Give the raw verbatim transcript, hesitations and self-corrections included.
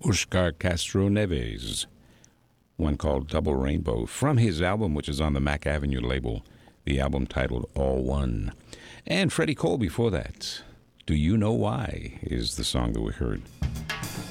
Oscar Castro Neves, one called Double Rainbow, from his album, which is on the Mac Avenue label, the album titled All One. And Freddie Cole before that. Do You Know Why is the song that we heard.